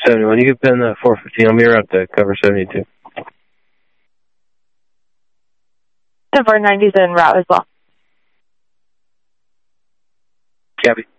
71. You can pin 415. I'll be around to cover 72. 10-4, 90's en route as well. Copy.